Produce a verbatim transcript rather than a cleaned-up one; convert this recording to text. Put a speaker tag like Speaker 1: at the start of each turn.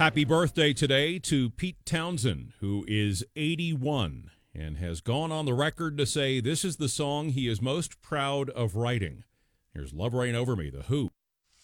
Speaker 1: Happy birthday today to Pete Townsend, who is eighty-one and has gone on the record to say this is the song he is most proud of writing. Here's Love Reign Over Me, The Who.